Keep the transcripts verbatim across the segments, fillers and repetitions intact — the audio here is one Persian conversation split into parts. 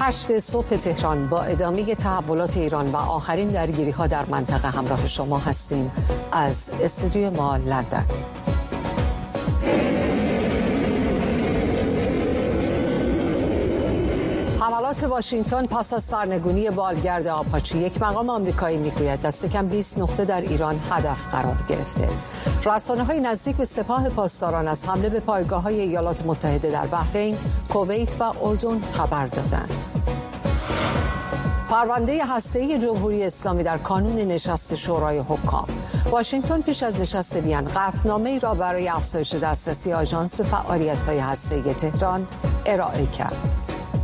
هشت صبح تهران با ادامه تحولات ایران و آخرین درگیری‌ها در منطقه همراه شما هستیم از استودیو ما لندن. حملات واشنگتن پس از سرنگونی بالگرد آپاچی، یک مقام آمریکایی میگوید دست کم بیست نقطه در ایران هدف قرار گرفته. رسانه‌های نزدیک به سپاه پاسداران از حمله به پایگاه‌های ایالات متحده در بحرین، کویت و اردن خبر دادند. پرونده هسته‌ای جمهوری اسلامی در کانون نشست شورای حکام. واشنگتن پیش از نشست وین قطعنامه‌ای را برای افزایش دسترسی آژانس به فعالیت‌های هسته‌ای تهران ارائه کرد.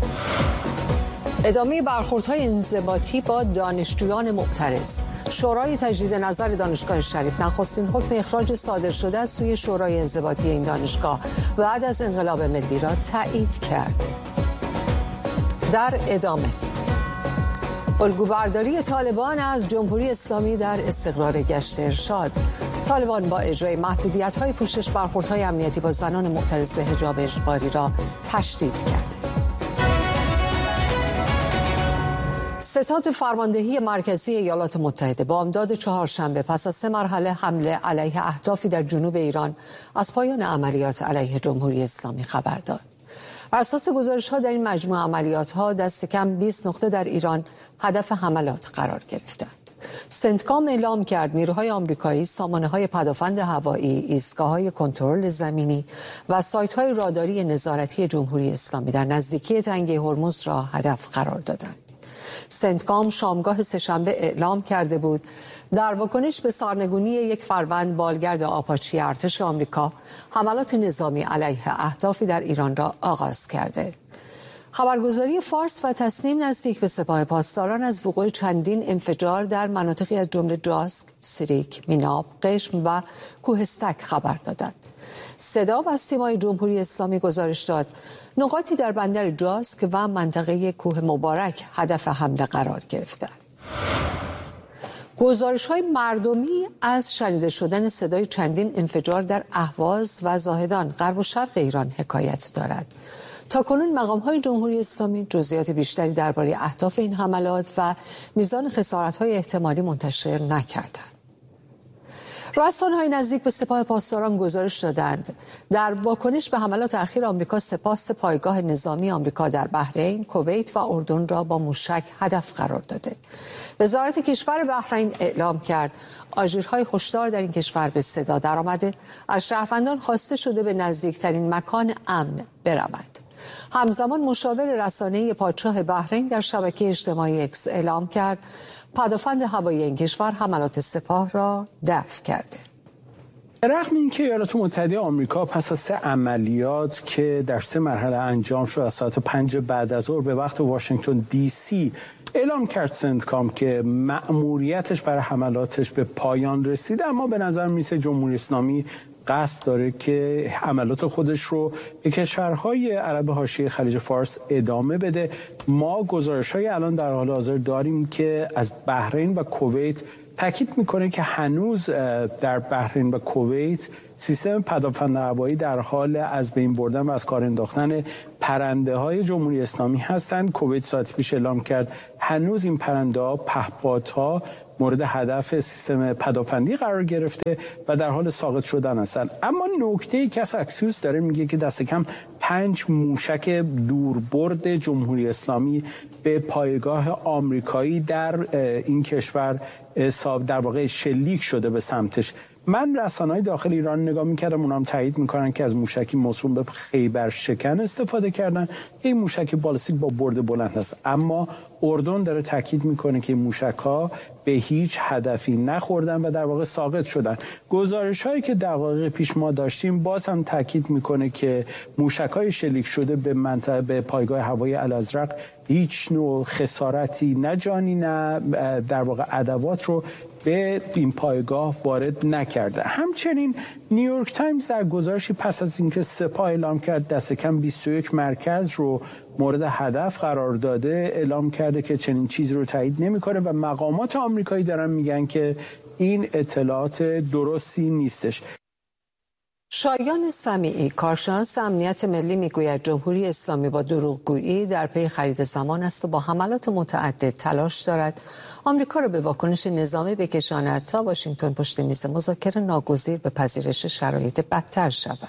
ادامه برخوردهای انضباطی با دانشجویان معترض. شورای تجدید نظر دانشگاه شریف نخستین حکم اخراج صادر شده از سوی شورای انضباطی این دانشگاه بعد از انقلاب ملی را تایید کرد. در ادامه الگوبرداری طالبان از جمهوری اسلامی در استقرار گشت ارشاد. طالبان با اجرای محدودیت‌های پوشش برخوردهای امنیتی با زنان معترض به حجاب اجباری را تشدید کرده. ستاد فرماندهی مرکزی ایالات متحده بامداد چهارشنبه پس از سه مرحله حمله علیه اهدافی در جنوب ایران از پایان عملیات علیه جمهوری اسلامی خبر داد. بر اساس گزارش‌ها در این مجموعه عملیات‌ها دست کم بیست نقطه در ایران هدف حملات قرار گرفتند. سنتکام اعلام کرد نیروهای آمریکایی سامانه‌های پدافند هوایی، ایستگاه‌های کنترل زمینی و سایت‌های راداری نظارتی جمهوری اسلامی در نزدیکی تنگه هرمز را هدف قرار دادند. سنتکام شامگاه سه‌شنبه اعلام کرده بود در واکنش به سرنگونی یک فروند بالگرد آپاچی ارتش آمریکا حملات نظامی علیه اهدافی در ایران را آغاز کرده. خبرگزاری فارس و تسنیم نزدیک به سپاه پاسداران از وقوع چندین انفجار در مناطقی از جمله جاسک، سریک، میناب، قشم و کوهستک خبر دادند. صدا و سیمای جمهوری اسلامی گزارش داد نقاطی در بندر جاسک و منطقه کوه مبارک هدف حمله قرار گرفتند. گزارش‌های مردمی از شنیده شدن صدای چندین انفجار در اهواز و زاهدان غرب و شرق ایران حکایت دارد. تاکنون مقام‌های جمهوری اسلامی جزئیات بیشتری درباره اهداف این حملات و میزان خسارت‌های احتمالی منتشر نکردند. رسانه‌های نزدیک به سپاه پاسداران گزارش دادند در واکنش به حملات اخیر آمریکا سپاه پایگاه نظامی آمریکا در بحرین، کویت و اردن را با موشک هدف قرار داده. وزارت کشور بحرین اعلام کرد آژیرهای هشدار در این کشور به صدا درآمده، از شهروندان خواسته شده به نزدیکترین مکان امن بروند. همزمان مشاور رسانه‌ای پادشاه بحرین در شبکه اجتماعی اکس اعلام کرد پدافند هوایی این کشور حملات سپاه را دفع کرده. رغم اینکه ایالات متحده آمریکا پس از سه عملیات که در سه مرحله انجام شد از ساعت پنج بعد از ظهر به وقت واشنگتن دی سی اعلام کرد سنتکام که مأموریتش برای حملاتش به پایان رسیده، اما به نظر میسه جمهوری اسلامی قصد داره که حملات خودش رو به کشورهای عرب حاشیه خلیج فارس ادامه بده. ما گزارش‌های الان در حال حاضر داریم که از بحرین و کویت تاکید میکنه که هنوز در بحرین و کویت سیستم پدافند هوایی در حال از بین بردن و از کار انداختن پرنده های جمهوری اسلامی هستند. کویت ساعتی پیش اعلام کرد هنوز این پرنده ها، پهپادها مورد هدف سیستم پدافندی قرار گرفته و در حال ساقط شدن هستند. اما نکته‌ای که از اکسیوس داره میگه که دست کم پنج موشک دوربرد جمهوری اسلامی به پایگاه آمریکایی در این کشور در واقع شلیک شده به سمتش. من رسانه‌های داخل ایران نگاه می‌کردم، اونها هم تایید می‌کنن که از موشکی موسوم به خیبر شکن استفاده کردن. این موشک بالستیک با برد بلند است، اما اردن داره تاکید می‌کنه که موشک‌ها به هیچ هدفی نخوردن و در واقع ساقط شدن. گزارش‌هایی که دقایق پیش ما داشتیم باز هم تاکید می‌کنه که موشک‌های شلیک شده به منطقه به پایگاه هوایی الازرق هیچ نوع خسارتی نه جانی نه در واقع ادوات رو به این پایگاه وارد نکرده. همچنین نیویورک تایمز در گزارشی پس از اینکه سپاه اعلام کرد دست کم بیست و یک مرکز رو مورد هدف قرار داده، اعلام کرده که چنین چیزی رو تایید نمی‌کنه و مقامات آمریکایی دارن میگن که این اطلاعات درستی نیستش. شایان سمیعی کارشناس امنیت ملی میگوید جمهوری اسلامی با دروغگویی در پی خرید زمان است و با حملات متعدد تلاش دارد آمریکا را به واکنش نظامی بکشاند تا واشنگتن پشت میز مذاکره ناگزیر به پذیرش شرایط بدتر شود.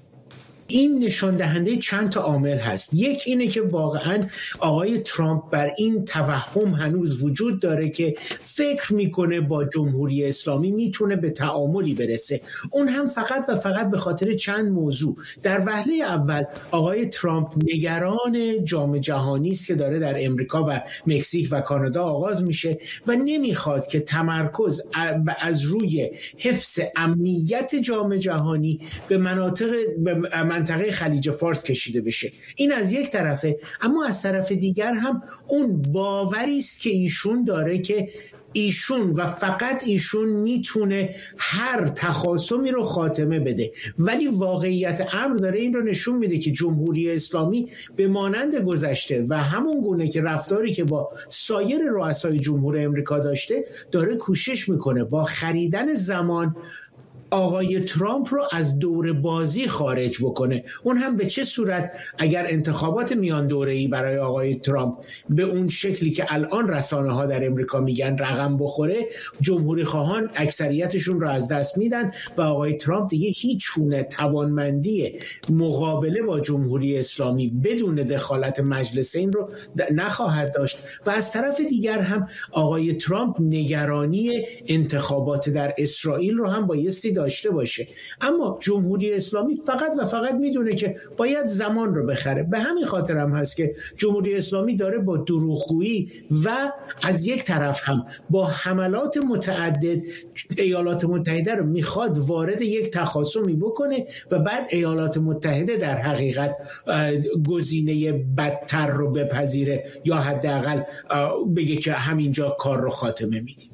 این نشان دهنده چند تا عامل هست. یک اینه که واقعا آقای ترامپ بر این توهم هنوز وجود داره که فکر میکنه با جمهوری اسلامی میتونه به تعاملی برسه، اون هم فقط و فقط به خاطر چند موضوع. در وهله اول آقای ترامپ نگران جام جهانی است که داره در امریکا و مکزیک و کانادا آغاز میشه و نمیخواد که تمرکز از روی حفظ امنیت جام جهانی به مناطق به منطقه خلیج فارس کشیده بشه. این از یک طرفه، اما از طرف دیگر هم اون باوری است که ایشون داره که ایشون و فقط ایشون میتونه هر تخاصمی رو خاتمه بده، ولی واقعیت امر داره این رو نشون میده که جمهوری اسلامی به مانند گذشته و همون گونه که رفتاری که با سایر رؤسای جمهور امریکا داشته داره کوشش میکنه با خریدن زمان آقای ترامپ رو از دور بازی خارج بکنه. اون هم به چه صورت؟ اگر انتخابات میان دوره‌ای برای آقای ترامپ به اون شکلی که الان رسانه ها در امریکا میگن رقم بخوره، جمهوری خواهان اکثریتشون رو از دست میدن و آقای ترامپ دیگه هیچ گونه توانمندی مقابله با جمهوری اسلامی بدون دخالت مجلسین رو نخواهد داشت. و از طرف دیگر هم آقای ترامپ نگرانی انتخابات در اسرائیل رو هم بایستی داشته باشه. اما جمهوری اسلامی فقط و فقط میدونه که باید زمان رو بخره. به همین خاطر هم هست که جمهوری اسلامی داره با دروغگویی و از یک طرف هم با حملات متعدد ایالات متحده رو میخواد وارد یک تخاصمی بکنه و بعد ایالات متحده در حقیقت گزینه بدتر رو بپذیره یا حداقل بگه که همینجا کار رو خاتمه میدیم.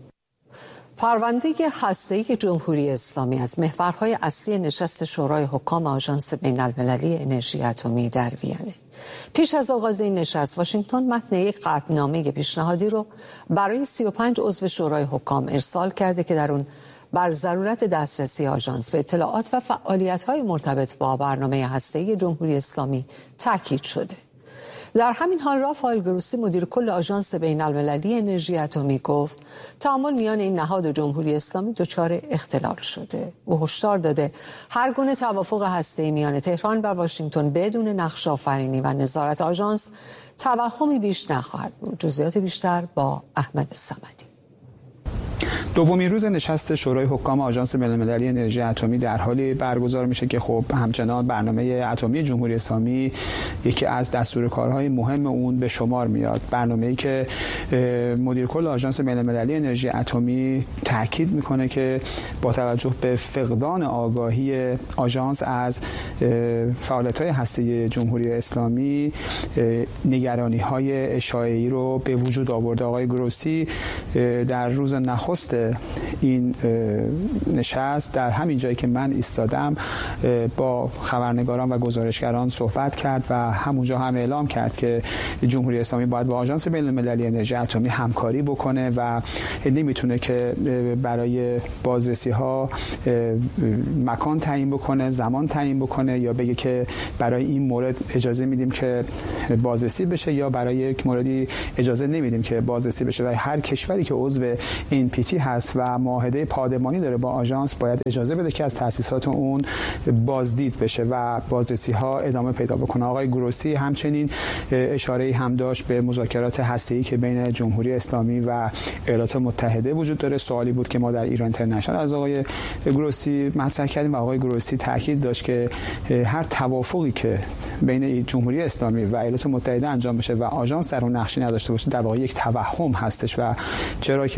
پرونده هسته‌ای جمهوری اسلامی از محورهای اصلی نشست شورای حکام آژانس بین‌المللی انرژی اتمی در وین. پیش از آغاز این نشست واشنگتن متن یک قطعنامه پیشنهادی رو برای سی و پنج عضو شورای حکام ارسال کرده که در اون بر ضرورت دسترسی آژانس به اطلاعات و فعالیت‌های مرتبط با برنامه هسته‌ای جمهوری اسلامی تاکید شده. در همین حال رافائل گروسی مدیر کل آژانس بین‌المللی انرژی اتمی گفت تعامل میان این نهاد و جمهوری اسلامی دچار اختلال شده. او هشدار داده هر گونه توافق هسته‌ای میان تهران و واشنگتن بدون نقش آفرینی و نظارت آژانس توهمی بیش نخواهد بود. جزئیات بیشتر با احمد صمدی. دومین روز نشست شورای حکام آژانس بین‌المللی انرژی اتمی در حالی برگزار میشه که خب همچنان برنامه اتمی جمهوری اسلامی یکی از دستورکارهای مهم اون به شمار میاد. برنامه‌ای که مدیر کل آژانس بین‌المللی انرژی اتمی تاکید میکنه که با توجه به فقدان آگاهی آژانس از فعالیت‌های هسته‌ای جمهوری اسلامی نگرانی‌های اشاعه‌ای رو به وجود آورده. آقای گروسی در روز نخست این نشست در همین جایی که من ایستادم با خبرنگاران و گزارشگران صحبت کرد و همونجا هم اعلام کرد که جمهوری اسلامی باید با آژانس بین‌المللی انرژی اتمی همکاری بکنه و نمیتونه که برای بازرسی ها مکان تعیین بکنه، زمان تعیین بکنه یا بگه که برای این مورد اجازه میدیم که بازرسی بشه یا برای یک موردی اجازه نمیدیم که بازرسی بشه. و هر کشوری که عضو این پی تی هست و معاهده پادمانی داره با آژانس باید اجازه بده که از تأسیسات اون بازدید بشه و بازرسی ها ادامه پیدا بکنه. آقای گروسی همچنین اشاره هم داشت به مذاکرات هسته‌ای که بین جمهوری اسلامی و ایالات متحده وجود داره. سوالی بود که ما در ایران اینترنشنال از آقای گروسی مطرح کردیم و آقای گروسی تاکید داشت که هر توافقی که بین جمهوری اسلامی و ایالات متحده انجام بشه و آژانس در اون نقشی نداشته باشه در واقع یک توهم هستش و چرا